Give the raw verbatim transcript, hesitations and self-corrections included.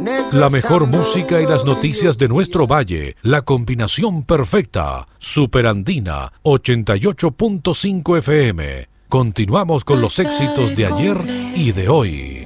La mejor música y las noticias de nuestro valle, la combinación perfecta. Superandina ochenta y ocho punto cinco F M. Continuamos con los éxitos de ayer y de hoy.